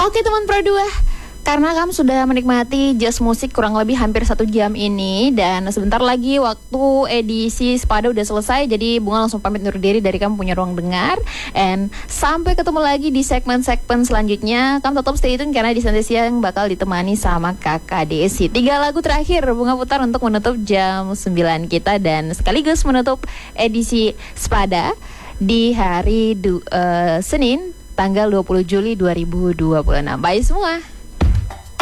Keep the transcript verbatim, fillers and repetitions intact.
Oke teman Pro dua, karena kamu sudah menikmati Just Musik kurang lebih hampir satu jam ini, dan sebentar lagi waktu edisi Sepada udah selesai. Jadi Bunga langsung pamit undur diri dari Kamu Punya Ruang Dengar. And sampai ketemu lagi di segmen-segmen selanjutnya. Kamu tetap stay tune karena di Santai Siang bakal ditemani sama Kakak Desi. Tiga lagu terakhir Bunga putar untuk menutup jam sembilan kita, dan sekaligus menutup edisi Sepada di hari du- uh, Senin tanggal dua puluh Juli dua ribu dua puluh enam. Bye semua.